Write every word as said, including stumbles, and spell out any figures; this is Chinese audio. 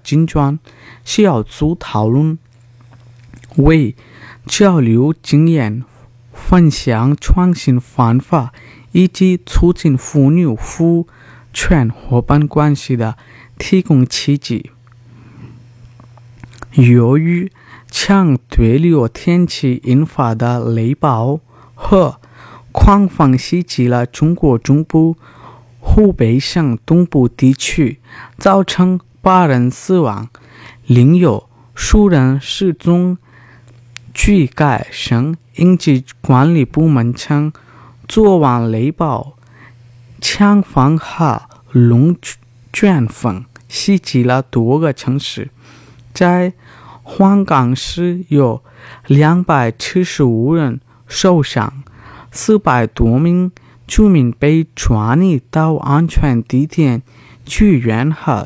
金砖，小组讨论，为交流经验、分享创新方法以及促进妇女妇权伙伴关系的提供契机。由于强对流天气引发的雷暴和狂风袭击了中国中部、湖北省东部地区，造成八人死亡，另有数人失踪。据该省应急管理部门称，昨晚雷暴、强风和龙卷风袭击了多个城市，在黄冈市有两百七十五人受伤，四百多名居民被转移到安全地点救援和